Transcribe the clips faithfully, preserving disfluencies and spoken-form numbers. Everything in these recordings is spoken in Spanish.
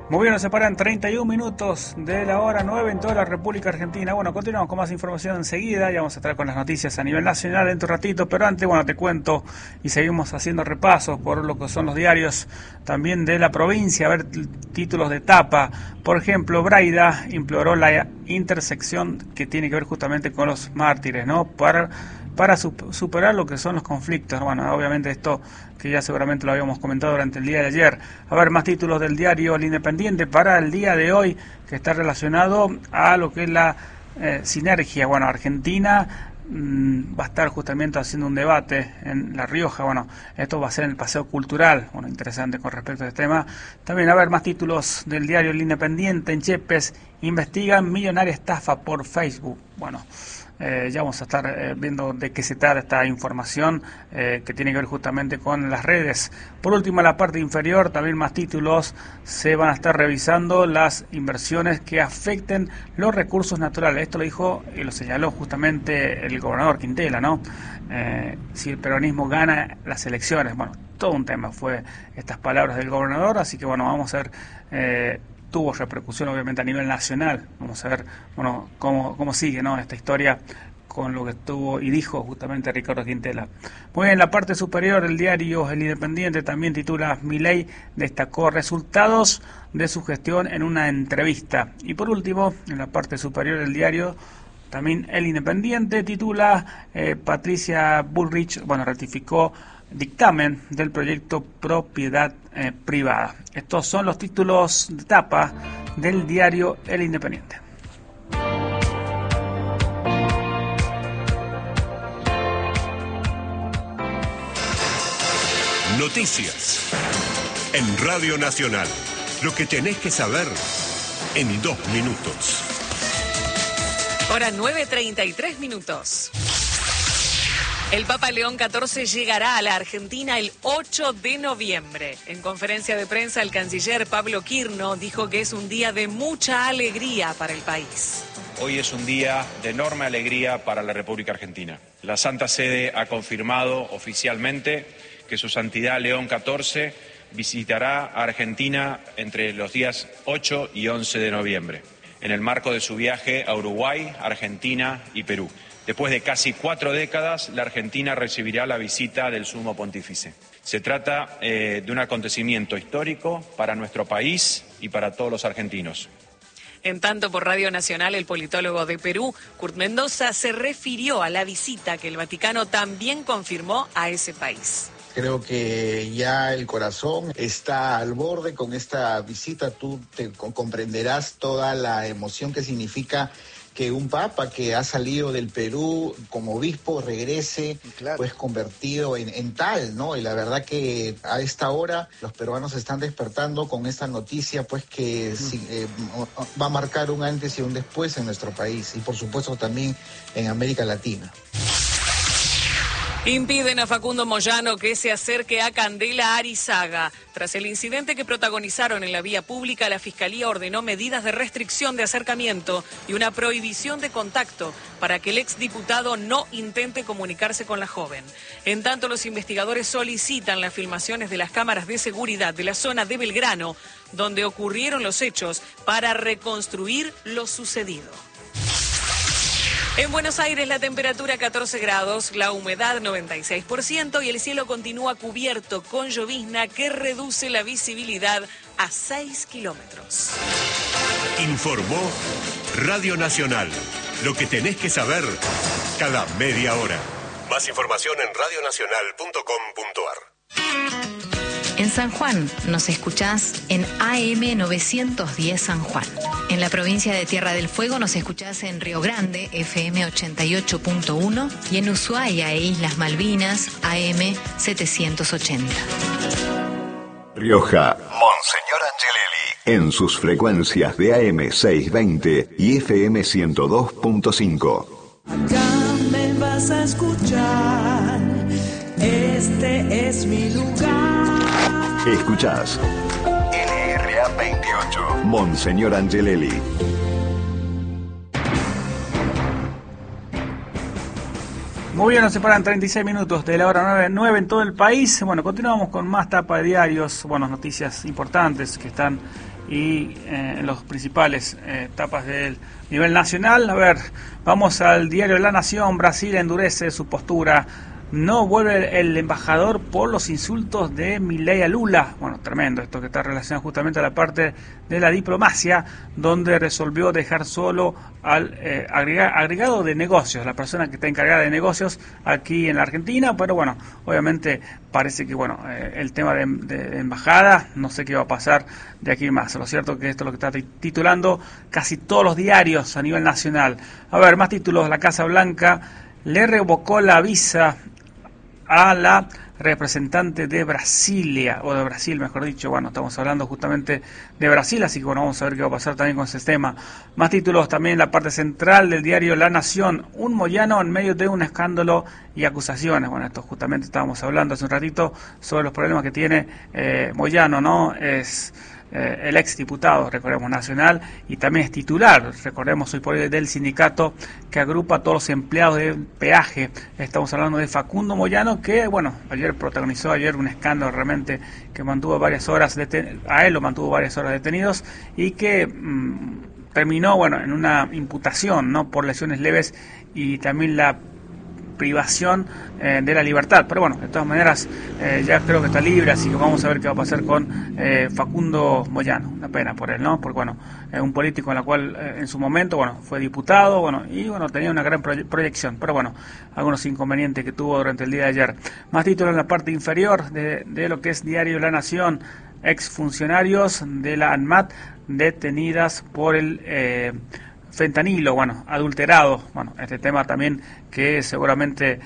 Muy bien, nos separan treinta y un minutos de la hora nueve en toda la República Argentina. Bueno, continuamos con más información enseguida. Ya vamos a estar con las noticias a nivel nacional dentro de un ratito, pero antes, bueno, te cuento y seguimos haciendo repasos por lo que son los diarios también de la provincia. A ver, títulos de tapa. Por ejemplo, Braida imploró la intersección que tiene que ver justamente con los mártires, ¿no? Para... para superar lo que son los conflictos. Bueno, obviamente esto que ya seguramente lo habíamos comentado durante el día de ayer. A ver, más títulos del diario El Independiente para el día de hoy, que está relacionado a lo que es la eh, sinergia. Bueno, Argentina mmm, va a estar justamente haciendo un debate en La Rioja. Bueno, esto va a ser en el Paseo Cultural. Bueno, interesante con respecto a este tema. También, a ver, más títulos del diario El Independiente. En Yepes investigan millonaria estafa por Facebook. Bueno, Eh, ya vamos a estar eh, viendo de qué se trata esta información eh, que tiene que ver justamente con las redes. Por último, en la parte inferior, también más títulos, se van a estar revisando las inversiones que afecten los recursos naturales. Esto lo dijo y lo señaló justamente el gobernador Quintela, ¿no? Eh, si el peronismo gana las elecciones. Bueno, todo un tema fue estas palabras del gobernador, así que bueno, vamos a ver... Eh, tuvo repercusión obviamente a nivel nacional. Vamos a ver bueno cómo, cómo sigue, ¿no?, esta historia con lo que estuvo y dijo justamente Ricardo Quintela. Muy bien, en la parte superior del diario El Independiente también titula: Milei destacó resultados de su gestión en una entrevista. Y por último, en la parte superior del diario también El Independiente titula eh, Patricia Bullrich, bueno, ratificó dictamen del proyecto propiedad eh, privada. Estos son los títulos de tapa del diario El Independiente. Noticias en Radio Nacional. Lo que tenés que saber en dos minutos. Hora nueve treinta y tres minutos. El Papa León catorce llegará a la Argentina el ocho de noviembre. En conferencia de prensa, el canciller Pablo Quirno dijo que es un día de mucha alegría para el país. Hoy es un día de enorme alegría para la República Argentina. La Santa Sede ha confirmado oficialmente que su Santidad León catorce visitará a Argentina entre los días ocho y once de noviembre, en el marco de su viaje a Uruguay, Argentina y Perú. Después de casi cuatro décadas, la Argentina recibirá la visita del Sumo Pontífice. Se trata eh, de un acontecimiento histórico para nuestro país y para todos los argentinos. En tanto, por Radio Nacional, el politólogo de Perú, Kurt Mendoza, se refirió a la visita que el Vaticano también confirmó a ese país. Creo que ya el corazón está al borde con esta visita. Tú te comprenderás toda la emoción que significa que un papa que ha salido del Perú como obispo regrese, claro, pues convertido en, en tal, ¿no? Y la verdad que a esta hora los peruanos están despertando con esta noticia, pues que uh-huh. si, eh, va a marcar un antes y un después en nuestro país y por supuesto también en América Latina. Impiden a Facundo Moyano que se acerque a Candela Arizaga. Tras el incidente que protagonizaron en la vía pública, la Fiscalía ordenó medidas de restricción de acercamiento y una prohibición de contacto para que el exdiputado no intente comunicarse con la joven. En tanto, los investigadores solicitan las filmaciones de las cámaras de seguridad de la zona de Belgrano, donde ocurrieron los hechos, para reconstruir lo sucedido. En Buenos Aires la temperatura catorce grados, la humedad noventa y seis por ciento y el cielo continúa cubierto con llovizna que reduce la visibilidad a seis kilómetros. Informó Radio Nacional. Lo que tenés que saber cada media hora. Más información en radio nacional punto com punto a r. En San Juan nos escuchás en A M novecientos diez San Juan. En la provincia de Tierra del Fuego nos escuchás en Río Grande, F M ochenta y ocho punto uno, y en Ushuaia e Islas Malvinas, A M setecientos ochenta. Rioja, Monseñor Angelelli, en sus frecuencias de A M seiscientos veinte y F M ciento dos punto cinco. Acá me vas a escuchar, este es mi lugar. Escuchás L R A veintiocho, Monseñor Muy bien, nos separan treinta y seis minutos de la hora nueve, nueve en todo el país. Bueno, continuamos con más tapa de diarios, bueno, noticias importantes que están y eh, en los principales eh, tapas del nivel nacional. A ver, vamos al diario La Nación. Brasil endurece su postura. No vuelve el embajador por los insultos de Milei a Lula. Bueno, tremendo esto que está relacionado justamente a la parte de la diplomacia, donde resolvió dejar solo al eh, agrega, agregado de negocios, la persona que está encargada de negocios aquí en la Argentina. Pero bueno, obviamente parece que bueno eh, el tema de, de embajada, no sé qué va a pasar de aquí más. Lo cierto es que esto es lo que está titulando casi todos los diarios a nivel nacional. A ver, más títulos. La Casa Blanca le revocó la visa a la representante de Brasilia, o de Brasil mejor dicho. Bueno, estamos hablando justamente de Brasil, así que bueno, vamos a ver qué va a pasar también con ese tema. Más títulos también en la parte central del diario La Nación. Un Moyano en medio de un escándalo y acusaciones. Bueno, esto justamente estábamos hablando hace un ratito sobre los problemas que tiene eh, Moyano, ¿no? Es Eh, el ex diputado, recordemos, nacional, y también es titular, recordemos, hoy por hoy del sindicato que agrupa a todos los empleados de peaje. Estamos hablando de Facundo Moyano, que bueno, ayer protagonizó ayer un escándalo realmente que mantuvo varias horas deten- a él lo mantuvo varias horas detenidos y que mmm, terminó bueno en una imputación, no por lesiones leves y también la privación eh, de la libertad. Pero bueno, de todas maneras eh, ya creo que está libre, así que vamos a ver qué va a pasar con eh, Facundo Moyano. Una pena por él, ¿no? Porque bueno, es un político en la cual eh, en su momento, bueno, fue diputado, bueno, y bueno, tenía una gran proye- proyección, pero bueno, algunos inconvenientes que tuvo durante el día de ayer. Más títulos en la parte inferior de, de lo que es Diario La Nación. Exfuncionarios de la ANMAT detenidas por el eh, fentanilo, bueno, adulterado. Bueno, este tema también que seguramente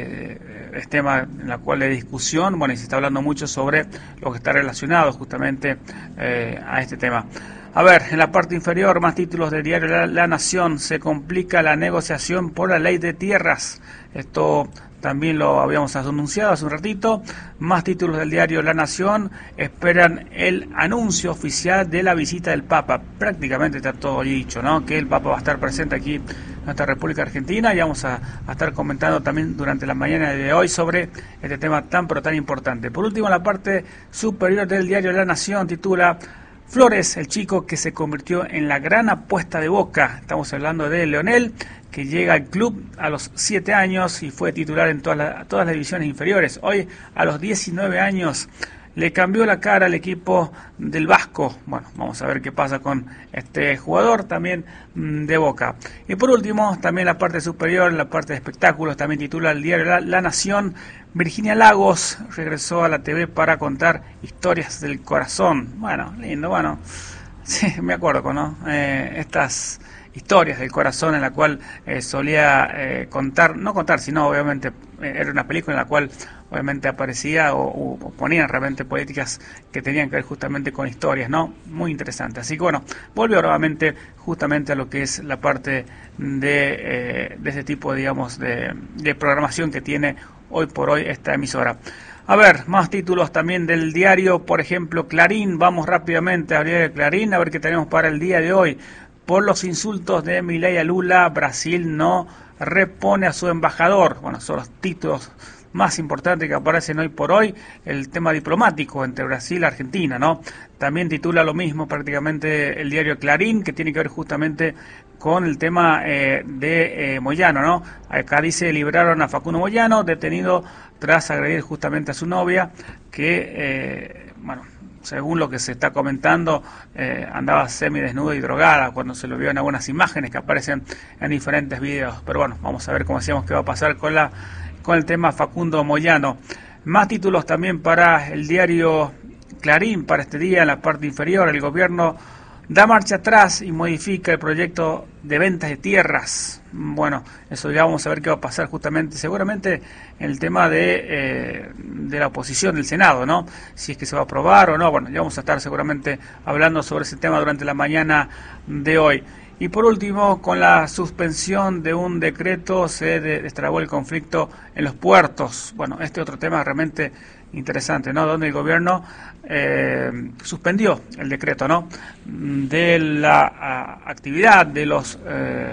eh, es tema en la cual hay discusión, bueno, y se está hablando mucho sobre lo que está relacionado justamente eh, a este tema. A ver, en la parte inferior, más títulos del diario La, La Nación. Se complica la negociación por la ley de tierras. Esto también lo habíamos anunciado hace un ratito. Más títulos del diario La Nación. Esperan el anuncio oficial de la visita del Papa. Prácticamente está todo dicho, ¿no? Que el Papa va a estar presente aquí en nuestra República Argentina, y vamos a, a estar comentando también durante la mañana de hoy sobre este tema tan pero tan importante. Por último, en la parte superior del diario La Nación titula Flores, el chico que se convirtió en la gran apuesta de Boca. Estamos hablando de Leonel, que llega al club a los siete años y fue titular en todas, la, todas las divisiones inferiores. Hoy, a los diecinueve años, le cambió la cara al equipo del Vasco. Bueno, vamos a ver qué pasa con este jugador también mmm, de Boca. Y por último, también la parte superior, la parte de espectáculos, también titula el diario La, la Nación. Virginia Lagos regresó a la T V para contar historias del corazón. Bueno, lindo, bueno. Sí, me acuerdo, ¿no? Eh, estas historias del corazón en la cual eh, solía eh, contar, no contar, sino obviamente eh, era una película en la cual obviamente aparecía o, o ponían realmente políticas que tenían que ver justamente con historias, ¿no? Muy interesante. Así que bueno, volvió nuevamente justamente a lo que es la parte de, eh, de ese tipo, digamos, de, de programación que tiene hoy por hoy esta emisora. A ver, más títulos también del diario, por ejemplo, Clarín. Vamos rápidamente a abrir Clarín, a ver qué tenemos para el día de hoy. Por los insultos de Milei a Lula, Brasil no repone a su embajador. Bueno, son los títulos más importantes que aparecen hoy por hoy. El tema diplomático entre Brasil y Argentina, ¿no? También titula lo mismo prácticamente el diario Clarín, que tiene que ver justamente con el tema eh, de eh, Moyano, ¿no? Acá dice, liberaron a Facundo Moyano, detenido tras agredir justamente a su novia, que, eh, bueno, según lo que se está comentando, eh, andaba semidesnuda y drogada cuando se lo vio en algunas imágenes que aparecen en diferentes videos. Pero bueno, vamos a ver, como decíamos, qué va a pasar con la con el tema Facundo Moyano. Más títulos también para el diario Clarín para este día. En la parte inferior, el gobierno da marcha atrás y modifica el proyecto de ventas de tierras. Bueno, eso ya vamos a ver qué va a pasar justamente, seguramente en el tema de, eh, de la oposición del Senado, ¿no? Si es que se va a aprobar o no. Bueno, ya vamos a estar seguramente hablando sobre ese tema durante la mañana de hoy. Y por último, con la suspensión de un decreto se destrabó el conflicto en los puertos. Bueno, este otro tema realmente interesante, ¿no? Donde el gobierno eh, suspendió el decreto, ¿no? De la a, actividad de los eh,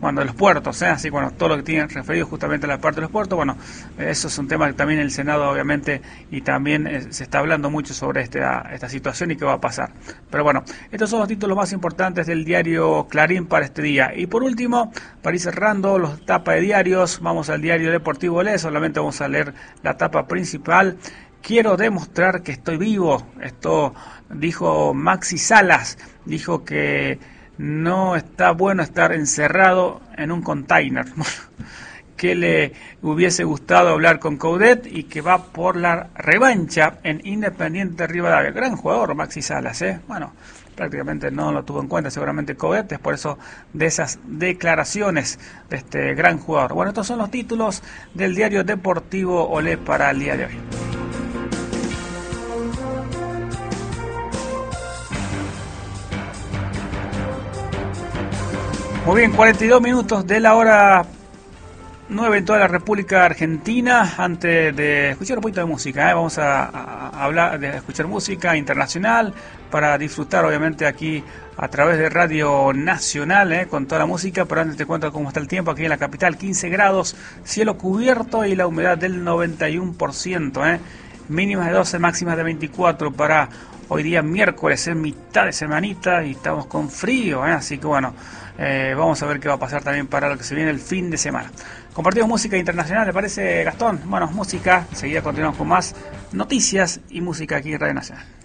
bueno, de los puertos, ¿eh? Así que bueno, todo lo que tiene referido justamente a la parte de los puertos, bueno, eso es un tema que también el Senado obviamente, y también eh, se está hablando mucho sobre esta, esta situación y qué va a pasar. Pero bueno, estos son los títulos más importantes del diario Clarín para este día. Y por último, para ir cerrando los tapas de diarios, vamos al diario Deportivo Le, solamente vamos a leer la tapa principal. Quiero demostrar que estoy vivo. Esto dijo Maxi Salas, dijo que no está bueno estar encerrado en un container, que le hubiese gustado hablar con Coudet y que va por la revancha en Independiente Rivadavia. Gran jugador Maxi Salas, ¿eh? Bueno, prácticamente no lo tuvo en cuenta seguramente Coudet, es por eso de esas declaraciones de este gran jugador. Bueno, estos son los títulos del diario Deportivo Olé para el día de hoy. Muy bien, cuarenta y dos minutos de la hora nueve en toda la República Argentina. Antes de escuchar un poquito de música, ¿eh? vamos a, a hablar de escuchar música internacional para disfrutar obviamente aquí a través de Radio Nacional, ¿eh? con toda la música. Pero antes te cuento cómo está el tiempo aquí en la capital: quince grados, cielo cubierto y la humedad del noventa y uno por ciento, ¿eh? mínimas de doce, máximas de veinticuatro para hoy día miércoles, en mitad de semanita, y estamos con frío, ¿eh? así que bueno, eh, vamos a ver qué va a pasar también para lo que se viene el fin de semana. Compartimos música internacional, ¿le parece, Gastón? Bueno, música, enseguida continuamos con más noticias y música aquí en Radio Nacional.